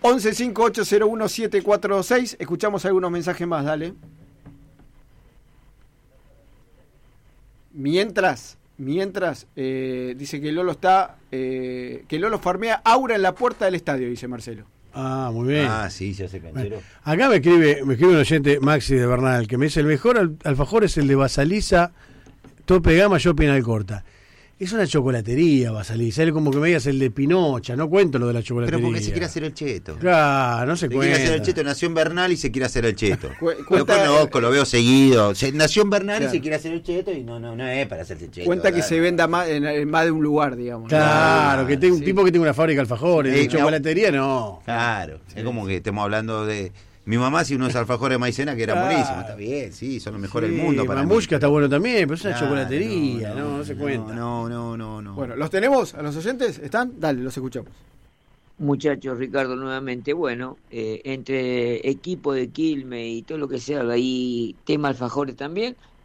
115801-746. Escuchamos algunos mensajes más, dale. Mientras dice que Lolo que Lolo farmea aura en la puerta del estadio, dice Marcelo. Ah, muy bien. Ah, sí, se hace canchero. Bueno, acá me escribe un oyente, Maxi de Bernal, que me dice: el mejor alfajor es el de Basaliza, tope gama, shopping Alcorta. Es una chocolatería, Basaliza. Él como que me digas el de Pinocha, no cuento lo de la chocolatería. Pero porque se quiere hacer el cheto. Claro, no se cuenta. Quiere hacer el cheto, nació en Bernal y se quiere hacer el cheto. Lo Cuenta, conozco, lo veo seguido. Nació en Bernal, claro, y se quiere hacer el cheto y no es para hacerse el cheto. Cuenta que se venda más en más de un lugar, digamos. Claro, que tenga un sí, tipo que tenga una fábrica de alfajores, de chocolatería no. Claro, es como que estamos hablando de... Mi mamá hacía unos alfajores de maicena que eran buenísimos. Está bien, sí, son los mejores del mundo para mí. Mamushka está bueno también, pero es una Claro, chocolatería, no se cuenta. No. Bueno, ¿los tenemos a los oyentes? ¿Están? Dale, los escuchamos. Muchachos, Ricardo, nuevamente, bueno, entre equipo de Quilmes y todo lo que sea, ahí tema alfajores también,